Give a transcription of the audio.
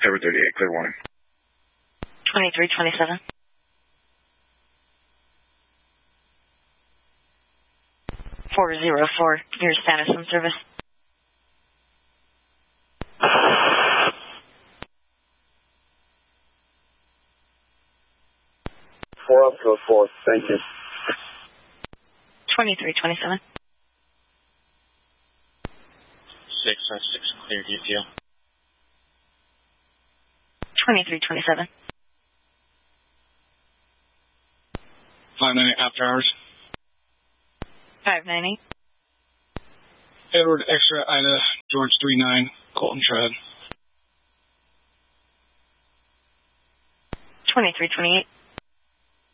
Edward 38, clear warning. 2327. 404, your status on service. 404, thank you. 2327. 656, clear DPO. 2327. 598 after hours. 598. Edward Extra Ida George 39 Colton Tread. 2328.